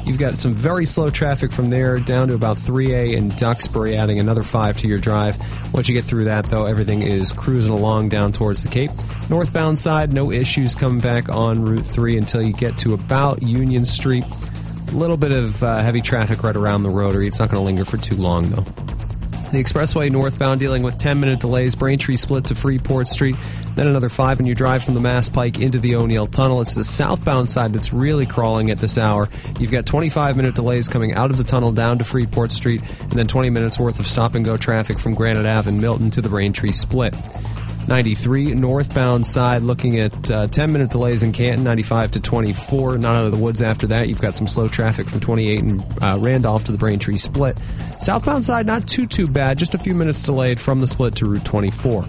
You've got some very slow traffic from there down to about 3A in Duxbury, adding another 5 to your drive. Once you get through that, though, everything is cruising along down towards the Cape. Northbound side, no issues coming back on Route 3 until you get to about Union Street. A little bit of heavy traffic right around the Rotary. It's not going to linger for too long, though. The expressway northbound dealing with 10-minute delays. Braintree split to Freeport Street. Then another 5 when you drive from the Mass Pike into the O'Neill Tunnel. It's the southbound side that's really crawling at this hour. You've got 25-minute delays coming out of the tunnel down to Freeport Street, and then 20 minutes worth of stop-and-go traffic from Granite Ave in Milton to the Braintree split. 93 northbound side looking at 10-minute delays in Canton, 95 to 24. Not out of the woods after that. You've got some slow traffic from 28 and Randolph to the Braintree split. Southbound side, not too bad. Just a few minutes delayed from the split to Route 24.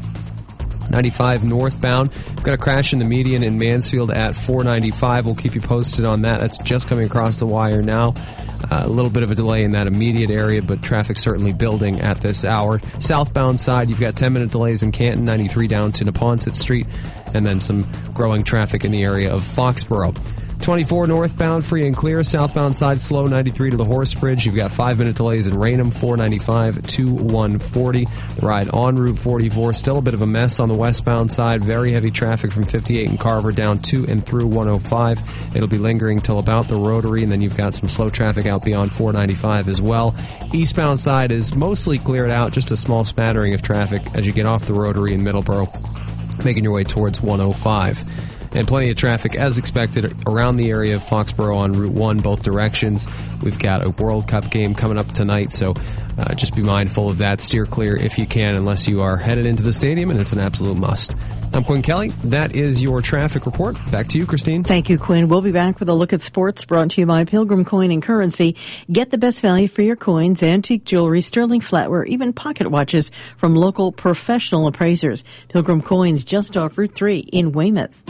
95 northbound. We've got a crash in the median in Mansfield at 495. We'll keep you posted on that. That's just coming across the wire now. A little bit of a delay in that immediate area, but traffic certainly building at this hour. Southbound side, you've got 10-minute delays in Canton, 93 down to Neponset Street, and then some growing traffic in the area of Foxborough. 24 northbound, free and clear. Southbound side, slow, 93 to the Horse Bridge. You've got 5-minute delays in Raynham, 495 to 140. The ride on Route 44, still a bit of a mess on the westbound side. Very heavy traffic from 58 and Carver down to and through 105. It'll be lingering till about the Rotary, and then you've got some slow traffic out beyond 495 as well. Eastbound side is mostly cleared out, just a small smattering of traffic as you get off the Rotary in Middleborough, making your way towards 105. And plenty of traffic, as expected, around the area of Foxborough on Route 1, both directions. We've got a World Cup game coming up tonight, so just be mindful of that. Steer clear if you can, unless you are headed into the stadium, and it's an absolute must. I'm Quinn Kelly. That is your traffic report. Back to you, Christine. Thank you, Quinn. We'll be back with a look at sports, brought to you by Pilgrim Coin and Currency. Get the best value for your coins, antique jewelry, sterling flatware, even pocket watches from local professional appraisers. Pilgrim Coins just off Route 3 in Weymouth.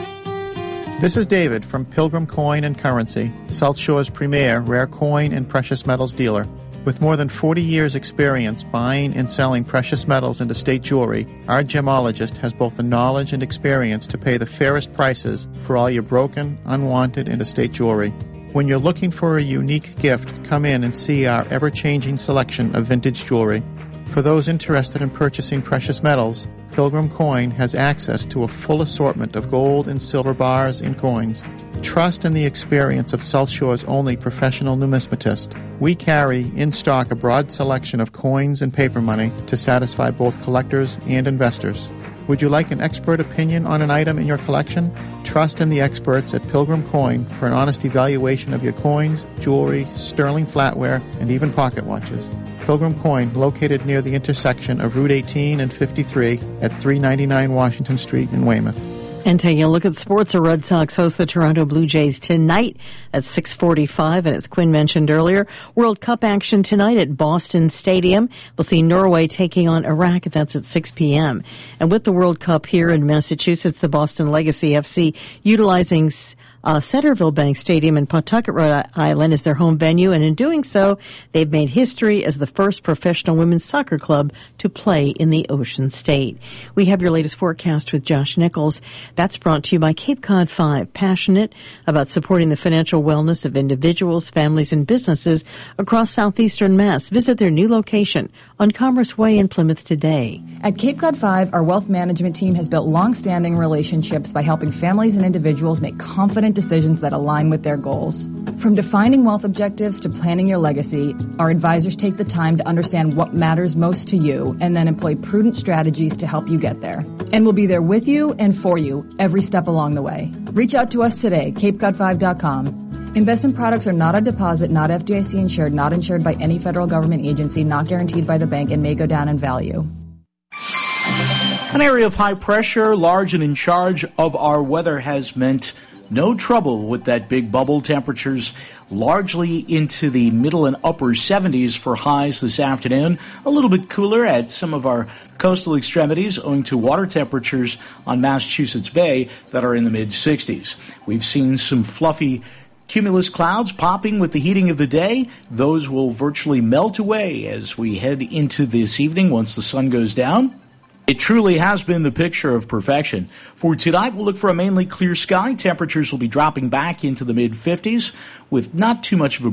This is David from Pilgrim Coin and Currency, South Shore's premier rare coin and precious metals dealer. With more than 40 years' experience buying and selling precious metals into state jewelry, our gemologist has both the knowledge and experience to pay the fairest prices for all your broken, unwanted, and estate jewelry. When you're looking for a unique gift, come in and see our ever-changing selection of vintage jewelry. For those interested in purchasing precious metals, Pilgrim Coin has access to a full assortment of gold and silver bars and coins. Trust in the experience of South Shore's only professional numismatist. We carry in stock a broad selection of coins and paper money to satisfy both collectors and investors. Would you like an expert opinion on an item in your collection? Trust in the experts at Pilgrim Coin for an honest evaluation of your coins, jewelry, sterling flatware, and even pocket watches. Pilgrim Coin, located near the intersection of Route 18 and 53 at 399 Washington Street in Weymouth. And taking a look at sports, the Red Sox host the Toronto Blue Jays tonight at 6:45. And as Quinn mentioned earlier, World Cup action tonight at Boston Stadium. We'll see Norway taking on Iraq. That's at 6 p.m. And with the World Cup here in Massachusetts, the Boston Legacy FC utilizing Centerville Bank Stadium in Pawtucket, Rhode Island, is their home venue, and in doing so, they've made history as the first professional women's soccer club to play in the Ocean State. We have your latest forecast with Josh Nichols. That's brought to you by Cape Cod 5, passionate about supporting the financial wellness of individuals, families, and businesses across southeastern Mass. Visit their new location on Commerce Way in Plymouth today. At Cape Cod 5, our wealth management team has built long-standing relationships by helping families and individuals make confident decisions that align with their goals. From defining wealth objectives to planning your legacy, our advisors take the time to understand what matters most to you and then employ prudent strategies to help you get there. And we'll be there with you and for you every step along the way. Reach out to us today, capecod5.com. Investment products are not a deposit, not FDIC insured, not insured by any federal government agency, not guaranteed by the bank, and may go down in value. An area of high pressure, large and in charge of our weather, has meant no trouble with that big bubble. Temperatures largely into the middle and upper 70s for highs this afternoon. A little bit cooler at some of our coastal extremities owing to water temperatures on Massachusetts Bay that are in the mid-60s. We've seen some fluffy cumulus clouds popping with the heating of the day. Those will virtually melt away as we head into this evening once the sun goes down. It truly has been the picture of perfection. For tonight, we'll look for a mainly clear sky. Temperatures will be dropping back into the mid-50s with not too much of a